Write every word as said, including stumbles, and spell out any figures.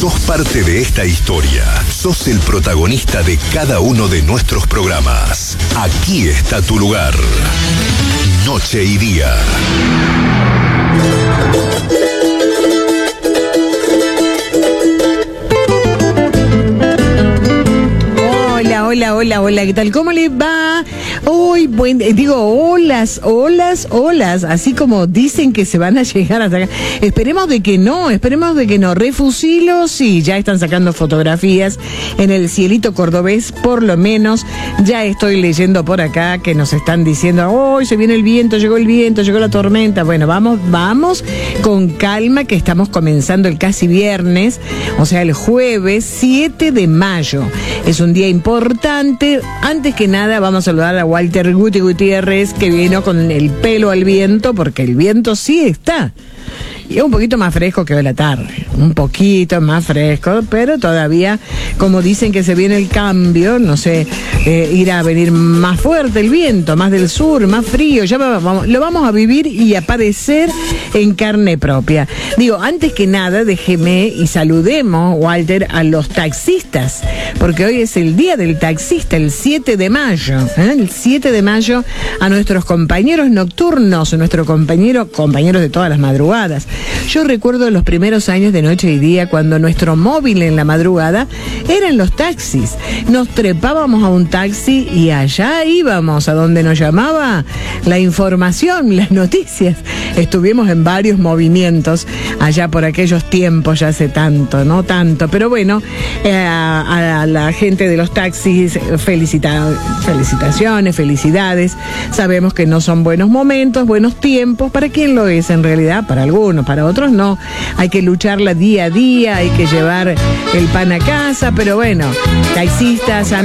Sos parte de esta historia. Sos el protagonista de cada uno de nuestros programas. Aquí está tu lugar. Noche y Día. Hola, hola, hola, hola, ¿qué tal? ¿Cómo le va? Hoy, buen, digo, olas, olas, olas, así como dicen que se van a llegar hasta acá. Esperemos de que no, esperemos de que no. Refusilos, sí, ya están sacando fotografías en el cielito cordobés, por lo menos. Ya estoy leyendo por acá que nos están diciendo, hoy se viene el viento, llegó el viento, llegó la tormenta. Bueno, vamos, vamos con calma, que estamos comenzando el casi viernes, o sea, el jueves siete de mayo. Es un día importante. Antes que nada, vamos a saludar a Walter Guti Gutiérrez, que vino con el pelo al viento, porque el viento sí está. Y es un poquito más fresco que hoy la tarde, un poquito más fresco, pero todavía, como dicen que se viene el cambio, no sé, eh, irá a venir más fuerte el viento, más del sur, más frío, ya vamos, lo vamos a vivir y a padecer en carne propia. Digo, antes que nada, déjeme y saludemos, Walter, a los taxistas, porque hoy es el día del taxista, el siete de mayo, ¿eh? El siete de mayo, a nuestros compañeros nocturnos, nuestros compañeros, compañeros de todas las madrugadas. Yo recuerdo los primeros años de Noche y Día, cuando nuestro móvil en la madrugada eran los taxis. Nos trepábamos a un taxi y allá íbamos, a donde nos llamaba la información, las noticias. Estuvimos en varios movimientos allá por aquellos tiempos, ya hace tanto, no tanto, pero bueno, eh, a, a la gente de los taxis, felicita, felicitaciones, felicidades. Sabemos que no son buenos momentos, buenos tiempos. ¿Para quién lo es en realidad? Para algunos, para otros no. Hay que lucharla día a día, hay que llevar el pan a casa, pero bueno, taxistas,